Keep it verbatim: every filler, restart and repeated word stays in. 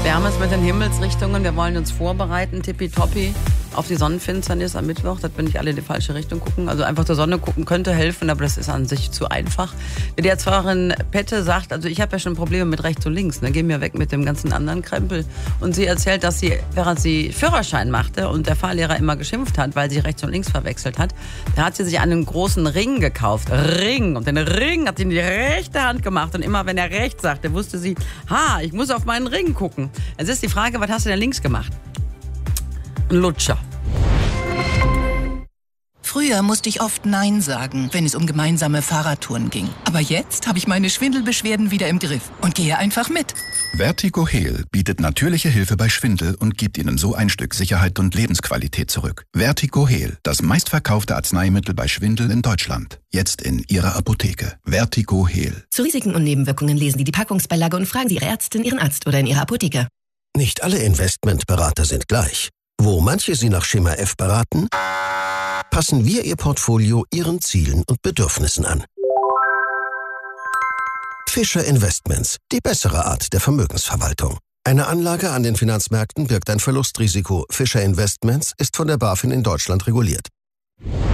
Wir haben es mit den Himmelsrichtungen. Wir wollen uns vorbereiten, tippitoppi, auf die Sonnenfinsternis am Mittwoch, dass wir nicht alle in die falsche Richtung gucken. Also einfach zur Sonne gucken könnte helfen, aber das ist an sich zu einfach. Wie die Erzfahrerin Pette sagt, also ich habe ja schon Probleme mit rechts und links, ne? Gehen wir weg mit dem ganzen anderen Krempel. Und sie erzählt, dass sie, während sie Führerschein machte und der Fahrlehrer immer geschimpft hat, weil sie rechts und links verwechselt hat, da hat sie sich einen großen Ring gekauft. Ring. Und den Ring hat sie in die rechte Hand gemacht. Und immer wenn er rechts sagte, wusste sie, ha, ich muss auf meinen Ring gucken. Jetzt ist die Frage, was hast du denn links gemacht? Ein Lutscher. Früher musste ich oft Nein sagen, wenn es um gemeinsame Fahrradtouren ging. Aber jetzt habe ich meine Schwindelbeschwerden wieder im Griff und gehe einfach mit. Vertigo Heal bietet natürliche Hilfe bei Schwindel und gibt Ihnen so ein Stück Sicherheit und Lebensqualität zurück. Vertigo Heal, das meistverkaufte Arzneimittel bei Schwindel in Deutschland. Jetzt in Ihrer Apotheke. Vertigo Heal. Zu Risiken und Nebenwirkungen lesen Sie die Packungsbeilage und fragen Sie Ihre Ärztin, Ihren Arzt oder in Ihrer Apotheke. Nicht alle Investmentberater sind gleich. Wo manche Sie nach Schema F beraten, passen wir Ihr Portfolio Ihren Zielen und Bedürfnissen an. Fischer Investments, die bessere Art der Vermögensverwaltung. Eine Anlage an den Finanzmärkten birgt ein Verlustrisiko. Fischer Investments ist von der BaFin in Deutschland reguliert.